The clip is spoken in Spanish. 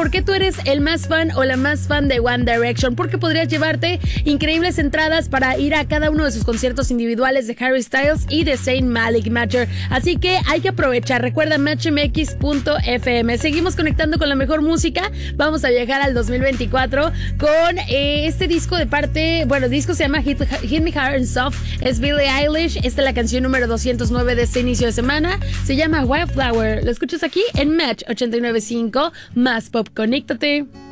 por qué tú eres el más fan o la más fan de One Direction, porque podrías llevarte increíbles entradas para ir a cada uno de sus conciertos individuales de Harry Styles y de Zayn Malik Major. Así que hay que aprovechar. Recuerda matchmx.fm. Seguimos conectando con la mejor música. Vamos a viajar al 2024 con este disco de parte, bueno, el disco se llama Hit Me Hard and Soft, es Billie Eilish. Esta es la canción número 209 de este inicio de semana. Se llama Wildflower. Lo escuchas aquí en Match 89.5. Más pop, conéctate.